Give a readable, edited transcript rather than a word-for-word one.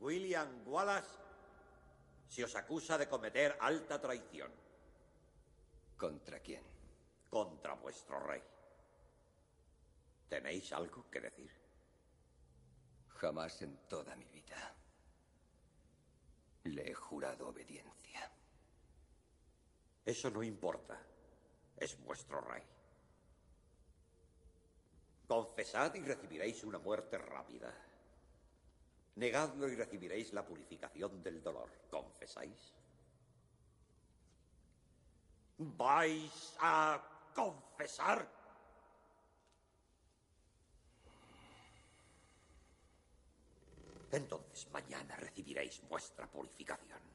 William Wallace, se os acusa de cometer alta traición. ¿Contra quién? Contra vuestro rey. ¿Tenéis algo que decir? Jamás en toda mi vida le he jurado obediencia. Eso no importa. Es vuestro rey. Confesad y recibiréis una muerte rápida. Negadlo y recibiréis la purificación del dolor. ¿Confesáis? ¿Vais a confesar? Entonces mañana recibiréis vuestra purificación.